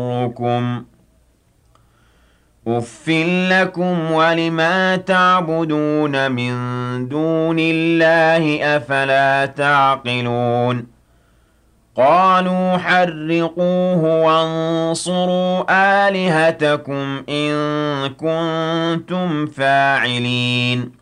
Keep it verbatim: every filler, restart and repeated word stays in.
يَضُرُّكُمْ أُفٍّ لَّكُمْ وَلِمَا تَعْبُدُونَ مِن دُونِ اللَّهِ ۖ أَفَلَا تَعْقِلُونَ قَالُوا حَرِّقُوهُ وَانصُرُوا آلِهَتَكُمْ إِن كُنتُمْ فَاعِلِينَ